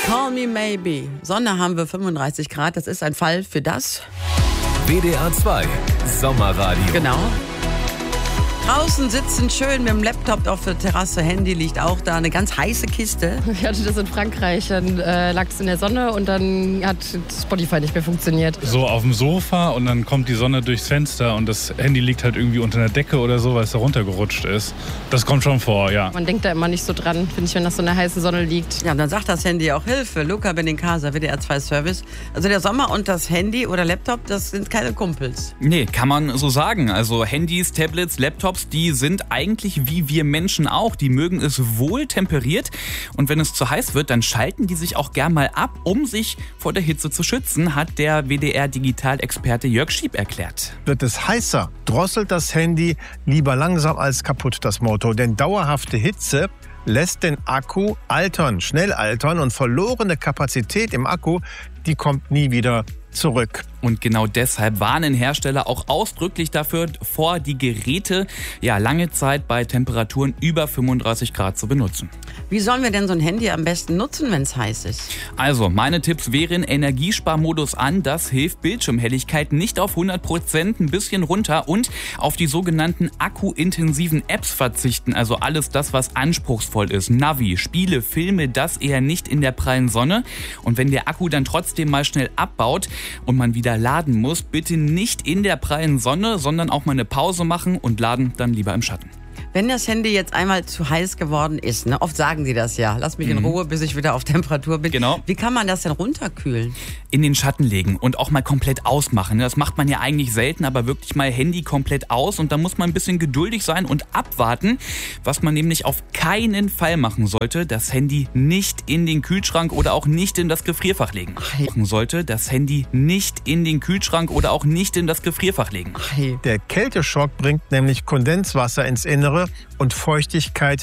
Call me maybe. Sonne haben wir 35 Grad. Das ist ein Fall für das. WDR 2 Sommerradio. Genau. Draußen sitzen schön mit dem Laptop auf der Terrasse, Handy liegt auch da, eine ganz heiße Kiste. Ich hatte das in Frankreich, dann lag es in der Sonne und dann hat Spotify nicht mehr funktioniert. So auf dem Sofa und dann kommt die Sonne durchs Fenster und das Handy liegt halt irgendwie unter einer Decke oder so, weil es da runtergerutscht ist. Das kommt schon vor, ja. Man denkt da immer nicht so dran, finde ich, wenn das so in der heißen Sonne liegt. Ja, und dann sagt das Handy auch Hilfe. Luca Benincasa, WDR 2 Service. Also der Sommer und das Handy oder Laptop, das sind keine Kumpels. Nee, kann man so sagen. Also Handys, Tablets, Laptops, die sind eigentlich wie wir Menschen auch. Die mögen es wohl temperiert. Und wenn es zu heiß wird, dann schalten die sich auch gern mal ab, um sich vor der Hitze zu schützen, hat der WDR-Digitalexperte Jörg Schieb erklärt. Wird es heißer, drosselt das Handy lieber langsam als kaputt, das Motto. Denn dauerhafte Hitze lässt den Akku altern, schnell altern, und verlorene Kapazität im Akku, die kommt nie wieder zurück. Und genau deshalb warnen Hersteller auch ausdrücklich dafür vor, die Geräte lange Zeit bei Temperaturen über 35 Grad zu benutzen. Wie sollen wir denn so ein Handy am besten nutzen, wenn es heiß ist? Also, meine Tipps wären: Energiesparmodus an, das hilft, Bildschirmhelligkeit nicht auf 100%, ein bisschen runter, und auf die sogenannten akkuintensiven Apps verzichten, also alles das, was anspruchsvoll ist. Navi, Spiele, Filme, das eher nicht in der prallen Sonne. Und wenn der Akku dann trotzdem mal schnell abbaut und man wieder laden muss, bitte nicht in der prallen Sonne, sondern auch mal eine Pause machen und laden dann lieber im Schatten. Wenn das Handy jetzt einmal zu heiß geworden ist, ne? Oft sagen die das ja, lass mich in Ruhe, bis ich wieder auf Temperatur bin. Genau. Wie kann man das denn runterkühlen? In den Schatten legen und auch mal komplett ausmachen. Das macht man ja eigentlich selten, aber wirklich mal Handy komplett aus, und da muss man ein bisschen geduldig sein und abwarten. Was man nämlich auf keinen Fall machen sollte: das Handy nicht in den Kühlschrank oder auch nicht in das Gefrierfach legen. Das Handy nicht in den Kühlschrank oder auch nicht in das Gefrierfach legen. Der Kälteschock bringt nämlich Kondenswasser ins Innere und Feuchtigkeit